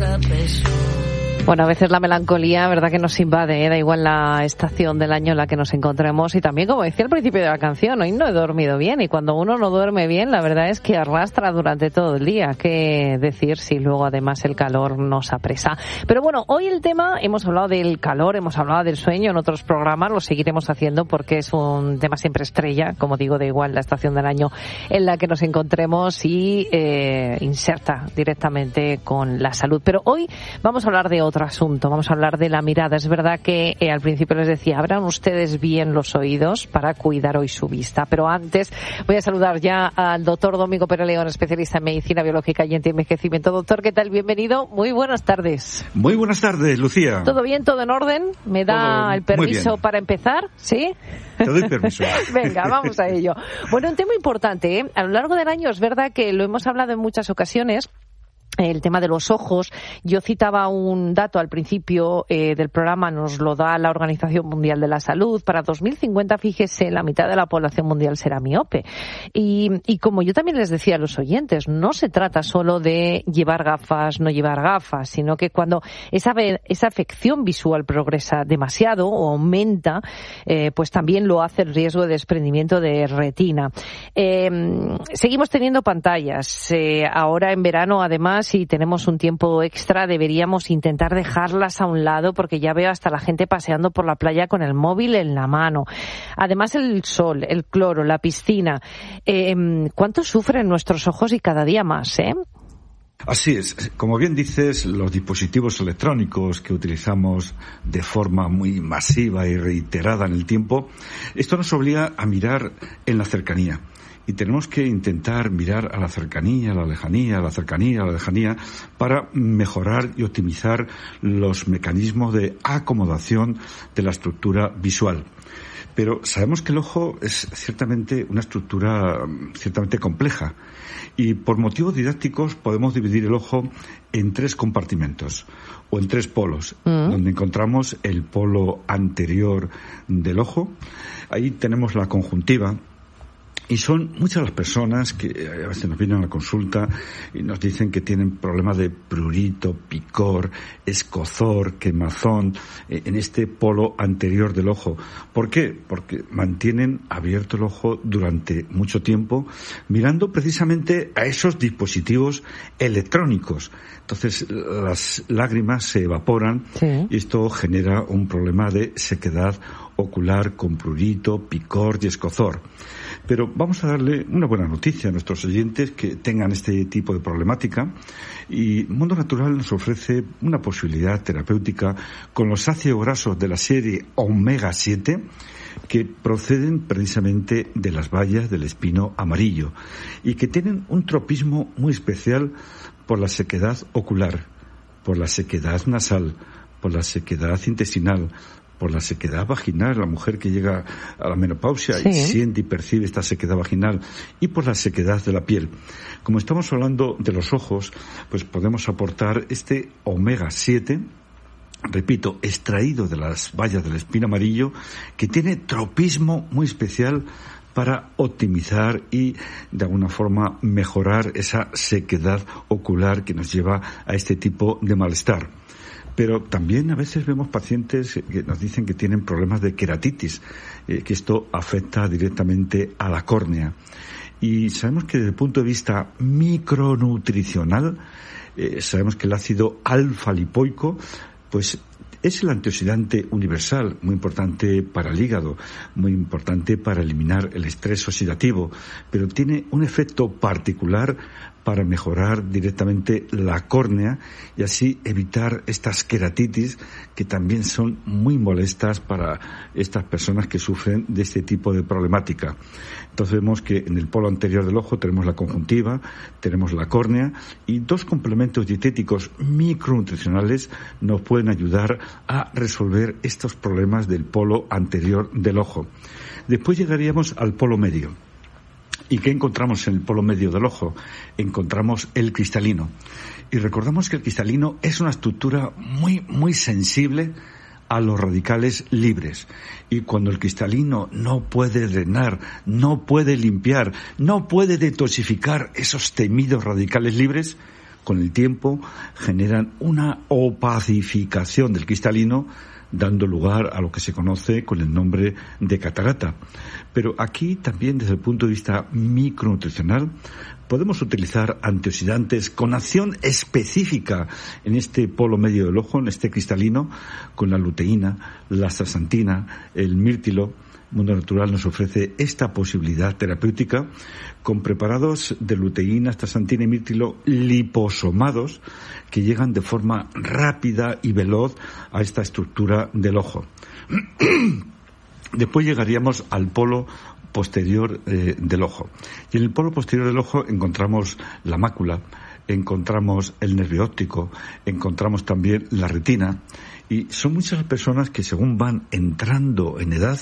Bueno, a veces la melancolía, verdad que nos invade, da igual la estación del año en la que nos encontremos. Y también, como decía al principio de la canción, hoy no he dormido bien. Y cuando uno no duerme bien, la verdad es que arrastra durante todo el día. ¿Qué decir si luego además el calor nos apresa? Pero bueno, hoy el tema, hemos hablado del calor, hemos hablado del sueño en otros programas, lo seguiremos haciendo porque es un tema siempre estrella, como digo, da igual la estación del año en la que nos encontremos y inserta directamente con la salud. Pero hoy vamos a hablar de otro asunto, vamos a hablar de la mirada. Es verdad que al principio les decía, abran ustedes bien los oídos para cuidar hoy su vista, pero antes voy a saludar ya al doctor Domingo Pérez León, especialista en medicina biológica y antienvejecimiento. Doctor, ¿qué tal? Bienvenido, muy buenas tardes. Muy buenas tardes, Lucía. ¿Todo bien? ¿Todo en orden? ¿Me da el permiso para empezar? ¿Sí? Te doy permiso. Venga, vamos a ello. Bueno, un tema importante, ¿eh? A lo largo del año es verdad que lo hemos hablado en muchas ocasiones, el tema de los ojos. Yo citaba un dato al principio del programa, nos lo da la Organización Mundial de la Salud. Para 2050, fíjese, la mitad de la población mundial será miope. Y como yo también les decía a los oyentes, no se trata solo de llevar gafas, no llevar gafas, sino que cuando esa afección visual progresa demasiado o aumenta, pues también lo hace el riesgo de desprendimiento de retina. Seguimos teniendo pantallas. Ahora en verano, además, si tenemos un tiempo extra, deberíamos intentar dejarlas a un lado, porque ya veo hasta la gente paseando por la playa con el móvil en la mano. Además, el sol, el cloro, la piscina. ¿Cuánto sufren nuestros ojos y cada día más, Así es. Como bien dices, los dispositivos electrónicos que utilizamos de forma muy masiva y reiterada en el tiempo, esto nos obliga a mirar en la cercanía. Y tenemos que intentar mirar a la cercanía, a la lejanía, a la cercanía, a la lejanía, para mejorar y optimizar los mecanismos de acomodación de la estructura visual. Pero sabemos que el ojo es ciertamente una estructura ciertamente compleja, y por motivos didácticos podemos dividir el ojo en tres compartimentos o en tres polos, donde encontramos el polo anterior del ojo. Ahí tenemos la conjuntiva. Y son muchas las personas que a veces nos vienen a la consulta y nos dicen que tienen problemas de prurito, picor, escozor, quemazón en este polo anterior del ojo. ¿Por qué? Porque mantienen abierto el ojo durante mucho tiempo mirando precisamente a esos dispositivos electrónicos. Entonces las lágrimas se evaporan, sí, y esto genera un problema de sequedad ocular con prurito, picor y escozor. Pero vamos a darle una buena noticia a nuestros oyentes que tengan este tipo de problemática, y Mundo Natural nos ofrece una posibilidad terapéutica con los ácidos grasos de la serie Omega 7 que proceden precisamente de las bayas del espino amarillo y que tienen un tropismo muy especial por la sequedad ocular, por la sequedad nasal, por la sequedad intestinal, por la sequedad vaginal, la mujer que llega a la menopausia, sí, y siente y percibe esta sequedad vaginal, y por la sequedad de la piel. Como estamos hablando de los ojos, pues podemos aportar este omega 7, repito, extraído de las bayas del espino amarillo, que tiene tropismo muy especial para optimizar y de alguna forma mejorar esa sequedad ocular que nos lleva a este tipo de malestar. Pero también a veces vemos pacientes que nos dicen que tienen problemas de queratitis, que esto afecta directamente a la córnea. Y sabemos que desde el punto de vista micronutricional, sabemos que el ácido alfa-lipoico, pues es el antioxidante universal, muy importante para el hígado, muy importante para eliminar el estrés oxidativo, pero tiene un efecto particular para mejorar directamente la córnea y así evitar estas queratitis que también son muy molestas para estas personas que sufren de este tipo de problemática. Entonces vemos que en el polo anterior del ojo tenemos la conjuntiva, tenemos la córnea, y dos complementos dietéticos micronutricionales nos pueden ayudar a resolver estos problemas del polo anterior del ojo. Después llegaríamos al polo medio. ¿Y qué encontramos en el polo medio del ojo? Encontramos el cristalino. Y recordamos que el cristalino es una estructura muy, muy sensible a los radicales libres. Y cuando el cristalino no puede drenar, no puede limpiar, no puede detoxificar esos temidos radicales libres, con el tiempo generan una opacificación del cristalino, dando lugar a lo que se conoce con el nombre de catarata. Pero aquí también, desde el punto de vista micronutricional, podemos utilizar antioxidantes con acción específica en este polo medio del ojo, en este cristalino, con la luteína, la astaxantina, el mirtilo. Mundo Natural nos ofrece esta posibilidad terapéutica con preparados de luteína, astaxantina y mirtilo liposomados que llegan de forma rápida y veloz a esta estructura del ojo. Después llegaríamos al polo posterior del ojo. Y en el polo posterior del ojo encontramos la mácula, encontramos el nervio óptico, encontramos también la retina, y son muchas las personas que, según van entrando en edad,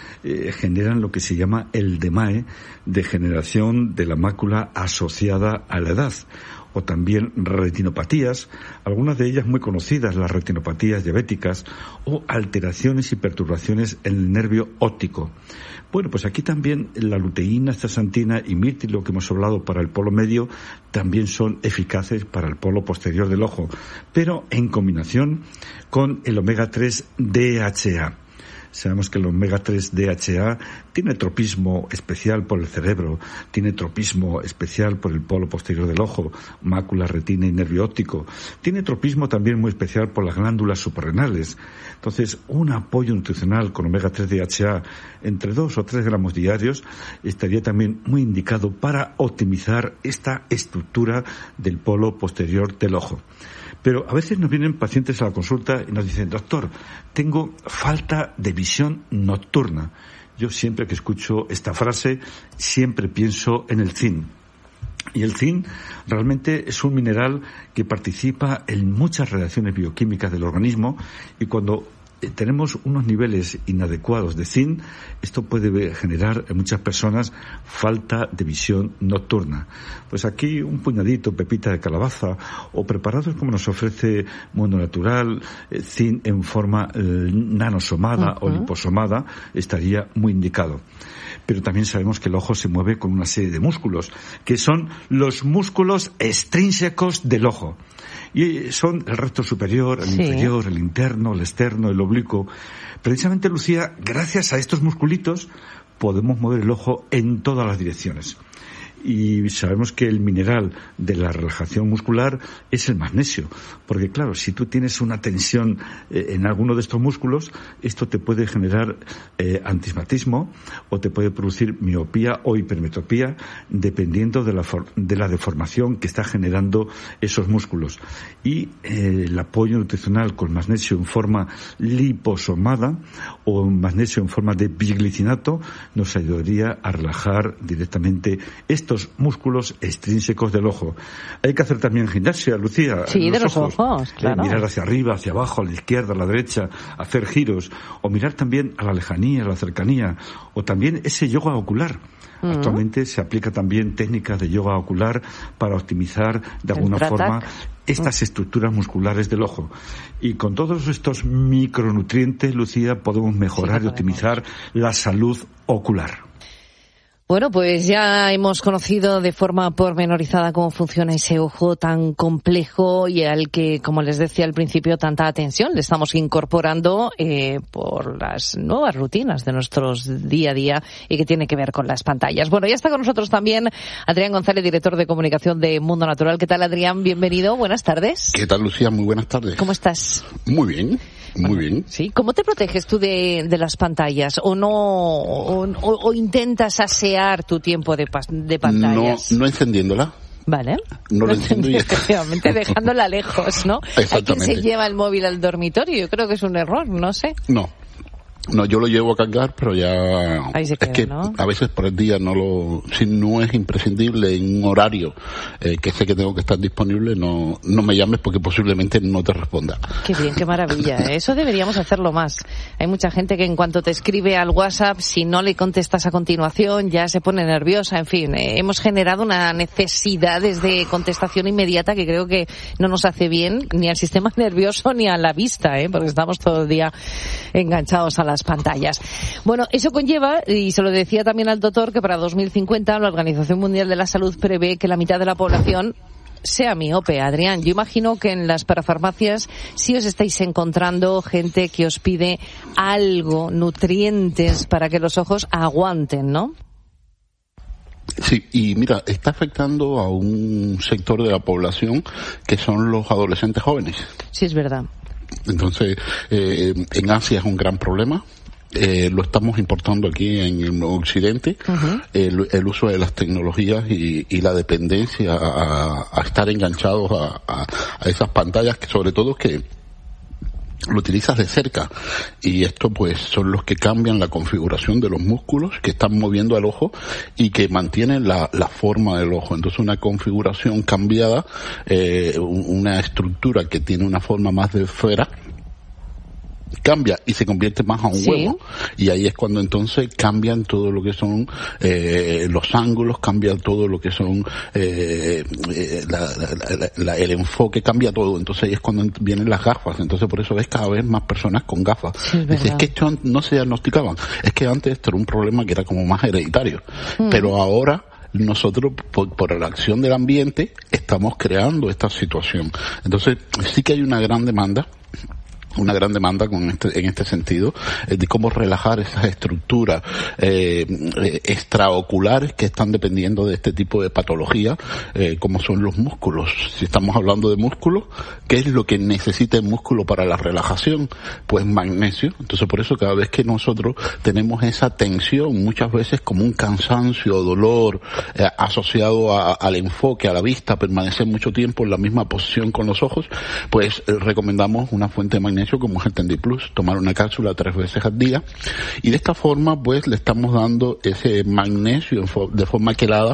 generan lo que se llama el DMAE, degeneración de la mácula asociada a la edad, o también retinopatías, algunas de ellas muy conocidas, las retinopatías diabéticas, o alteraciones y perturbaciones en el nervio óptico. Bueno, pues aquí también la luteína, astaxantina y mirtilo que hemos hablado para el polo medio también son eficaces para el polo posterior del ojo, pero en combinación con el omega 3 DHA. Sabemos que el omega 3 DHA tiene tropismo especial por el cerebro, tiene tropismo especial por el polo posterior del ojo, mácula, retina y nervio óptico. Tiene tropismo también muy especial por las glándulas suprarrenales. Entonces, un apoyo nutricional con omega 3 DHA entre 2 o 3 gramos diarios estaría también muy indicado para optimizar esta estructura del polo posterior del ojo. Pero a veces nos vienen pacientes a la consulta y nos dicen: doctor, tengo falta de visión nocturna. Yo siempre que escucho esta frase, siempre pienso en el zinc. Y el zinc realmente es un mineral que participa en muchas reacciones bioquímicas del organismo, y cuando tenemos unos niveles inadecuados de zinc, esto puede generar en muchas personas falta de visión nocturna. Pues aquí un puñadito, pepita de calabaza, o preparados como nos ofrece Mundo Natural, zinc en forma nanosomada o liposomada, estaría muy indicado. Pero también sabemos que el ojo se mueve con una serie de músculos, que son los músculos extrínsecos del ojo. Y son el recto superior, el inferior, el interno, el externo, el oblicuo. Precisamente, Lucía, gracias a estos musculitos podemos mover el ojo en todas las direcciones. Y sabemos que el mineral de la relajación muscular es el magnesio, porque claro, si tú tienes una tensión en alguno de estos músculos, esto te puede generar antismatismo o te puede producir miopía o hipermetropía, dependiendo de la deformación que está generando esos músculos. Y el apoyo nutricional con magnesio en forma liposomada o magnesio en forma de biglicinato nos ayudaría a relajar directamente estos músculos extrínsecos del ojo. Hay que hacer también gimnasia, Lucía. Sí, de los ojos, claro. Mirar hacia arriba, hacia abajo, a la izquierda, a la derecha, hacer giros, o mirar también a la lejanía, a la cercanía, o también ese yoga ocular. Actualmente se aplica también técnicas de yoga ocular para optimizar de alguna forma estas estructuras musculares del ojo. Y con todos estos micronutrientes, Lucía, podemos mejorar y optimizar la salud ocular. Bueno, pues ya hemos conocido de forma pormenorizada cómo funciona ese ojo tan complejo y al que, como les decía al principio, tanta atención le estamos incorporando por las nuevas rutinas de nuestros día a día y que tiene que ver con las pantallas. Bueno, ya está con nosotros también Adrián González, director de comunicación de Mundo Natural. ¿Qué tal, Adrián? Bienvenido, buenas tardes. ¿Qué tal, Lucía? Muy buenas tardes. ¿Cómo estás? Muy bien. Muy bien. Sí. ¿Cómo te proteges tú de las pantallas? ¿O no? ¿O intentas asear tu tiempo de pantallas? No encendiéndola. Vale. No lo enciendo y efectivamente, dejándola lejos, ¿no? Exactamente. Hay quien se lleva el móvil al dormitorio. Yo creo que es un error, no sé. No, yo lo llevo a cargar, pero ya ahí se queda, es que ¿no? A veces por el día si no es imprescindible en un horario que sé que tengo que estar disponible, no me llames porque posiblemente no te responda. Qué bien, qué maravilla. Eso deberíamos hacerlo más. Hay mucha gente que en cuanto te escribe al WhatsApp, si no le contestas a continuación, ya se pone nerviosa. En fin, hemos generado una necesidad de contestación inmediata que creo que no nos hace bien ni al sistema nervioso ni a la vista, porque estamos todo el día enganchados a las pantallas. Bueno, eso conlleva, y se lo decía también al doctor, que para 2050 la Organización Mundial de la Salud prevé que la mitad de la población sea miope, Adrián. Yo imagino que en las parafarmacias sí os estáis encontrando gente que os pide algo, nutrientes, para que los ojos aguanten, ¿no? Sí, y mira, está afectando a un sector de la población que son los adolescentes jóvenes. Sí, es verdad. Entonces, en Asia es un gran problema. Lo estamos importando aquí en el Occidente. Uh-huh. El uso de las tecnologías y la dependencia a estar enganchados a esas pantallas, que sobre todo que lo utilizas de cerca, y esto pues son los que cambian la configuración de los músculos que están moviendo al ojo y que mantienen la forma del ojo. Entonces una configuración cambiada, una estructura que tiene una forma más de esfera, cambia y se convierte más a un huevo, y ahí es cuando entonces cambian todo lo que son los ángulos, cambia todo lo que son el enfoque, cambia todo. Entonces ahí es cuando vienen las gafas. Entonces por eso ves cada vez más personas con gafas. Sí, es que esto no se diagnosticaban, es que antes esto era un problema que era como más hereditario, pero ahora nosotros, por la acción del ambiente, estamos creando esta situación. Entonces sí que hay una gran demanda en este sentido, de cómo relajar esas estructuras extraoculares que están dependiendo de este tipo de patología, como son los músculos. Si estamos hablando de músculos, ¿qué es lo que necesita el músculo para la relajación? Pues magnesio. Entonces por eso cada vez que nosotros tenemos esa tensión, muchas veces como un cansancio, dolor, asociado al enfoque, a la vista, permanecer mucho tiempo en la misma posición con los ojos, pues recomendamos una fuente de magnesio como es el Tendiplus, tomar una cápsula 3 veces al día, y de esta forma pues le estamos dando ese magnesio de forma quelada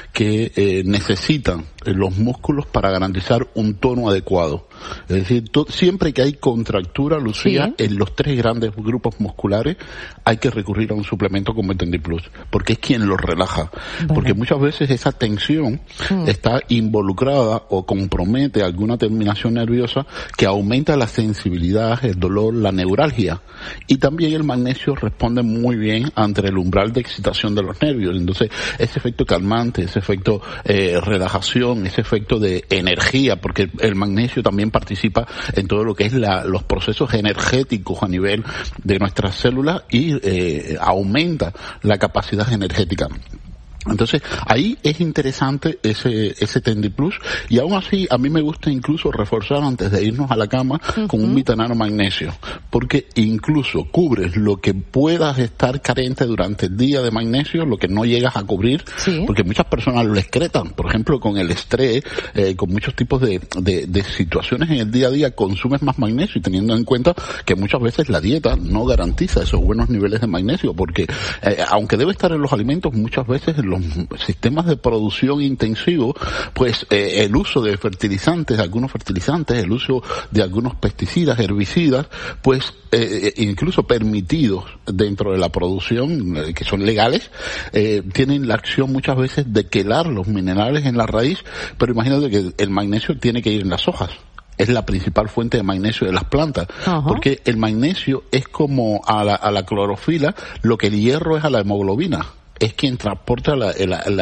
que necesitan los músculos para garantizar un tono adecuado. Es decir, siempre que hay contractura, Lucía, en los 3 grandes grupos musculares, hay que recurrir a un suplemento como el Tendiplus, porque es quien los relaja. Vale. Porque muchas veces esa tensión está involucrada o compromete alguna terminación nerviosa que aumenta la sensibilidad, el dolor, la neuralgia. Y también el magnesio responde muy bien ante el umbral de excitación de los nervios. Entonces, ese efecto calmante, ese efecto relajación, ese efecto de energía, porque el magnesio también participa en todo lo que es los procesos energéticos a nivel de nuestras células y aumenta la capacidad energética. Entonces, ahí es interesante ese Tendiplus, y aún así a mí me gusta incluso reforzar antes de irnos a la cama con un Vitanano magnesio, porque incluso cubres lo que puedas estar carente durante el día de magnesio, lo que no llegas a cubrir, porque muchas personas lo excretan, por ejemplo, con el estrés, con muchos tipos de situaciones en el día a día, consumes más magnesio, y teniendo en cuenta que muchas veces la dieta no garantiza esos buenos niveles de magnesio, porque aunque debe estar en los alimentos, muchas veces los sistemas de producción intensivo, pues el uso de algunos fertilizantes, el uso de algunos pesticidas, herbicidas, pues incluso permitidos dentro de la producción, que son legales, tienen la acción muchas veces de quelar los minerales en la raíz, pero imagínate que el magnesio tiene que ir en las hojas. Es la principal fuente de magnesio de las plantas, porque el magnesio es como a la clorofila lo que el hierro es a la hemoglobina. Es quien transporta el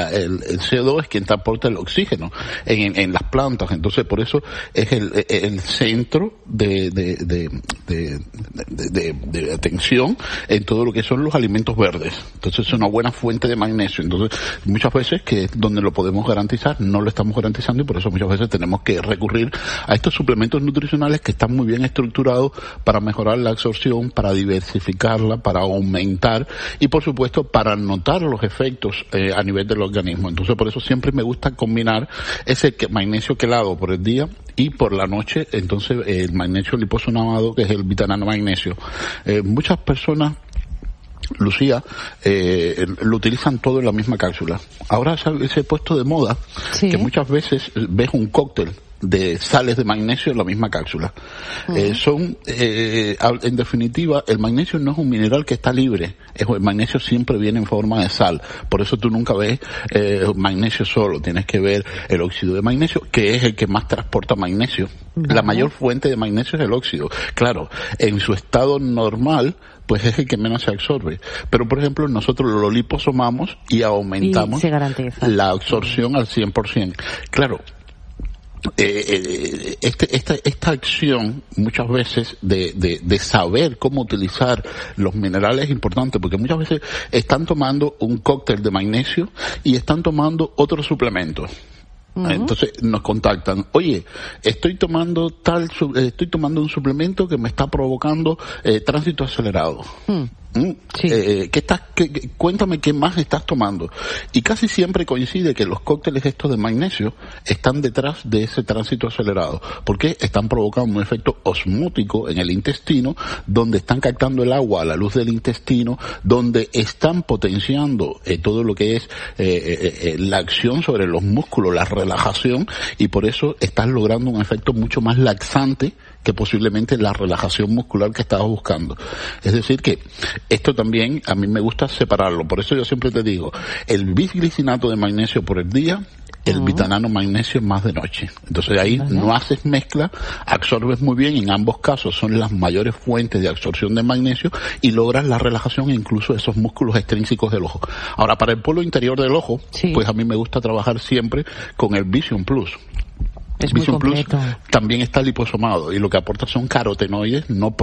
CO2, es quien transporta el oxígeno en las plantas. Entonces, por eso es el centro de atención en todo lo que son los alimentos verdes. Entonces, es una buena fuente de magnesio. Entonces, muchas veces, que es donde lo podemos garantizar, no lo estamos garantizando, y por eso muchas veces tenemos que recurrir a estos suplementos nutricionales que están muy bien estructurados para mejorar la absorción, para diversificarla, para aumentar y, por supuesto, para notar los efectos a nivel del organismo. Entonces por eso siempre me gusta combinar ese magnesio quelado por el día y por la noche, entonces el magnesio liposomado, que es el Vitanano magnesio. Muchas personas, Lucía, lo utilizan todo en la misma cápsula. Ahora se ha puesto de moda que muchas veces ves un cóctel de sales de magnesio en la misma cápsula. En definitiva, el magnesio no es un mineral que está libre. El magnesio siempre viene en forma de sal. Por eso tú nunca ves magnesio solo. Tienes que ver el óxido de magnesio, que es el que más transporta magnesio. La mayor fuente de magnesio es el óxido. Claro, en su estado normal, pues es el que menos se absorbe. Pero, por ejemplo, nosotros lo liposomamos y aumentamos la absorción al 100%. Claro, esta acción muchas veces de saber cómo utilizar los minerales es importante, porque muchas veces están tomando un cóctel de magnesio y están tomando otros suplementos. Entonces nos contactan, oye, estoy tomando un suplemento que me está provocando tránsito acelerado. Sí. Cuéntame qué más estás tomando. Y casi siempre coincide que los cócteles estos de magnesio están detrás de ese tránsito acelerado, porque están provocando un efecto osmótico en el intestino, donde están captando el agua a la luz del intestino, donde están potenciando todo lo que es la acción sobre los músculos, la relajación, y por eso estás logrando un efecto mucho más laxante que posiblemente la relajación muscular que estabas buscando. Es decir que esto también a mí me gusta separarlo, por eso yo siempre te digo, el bisglicinato de magnesio por el día, el vitanano magnesio más de noche. Entonces ahí no haces mezcla, absorbes muy bien, en ambos casos son las mayores fuentes de absorción de magnesio y logras la relajación incluso de esos músculos extrínsecos del ojo. Ahora, para el polo interior del ojo, pues a mí me gusta trabajar siempre con el Vision Plus. Es Vision muy completo. Plus también está liposomado y lo que aporta son carotenoides, no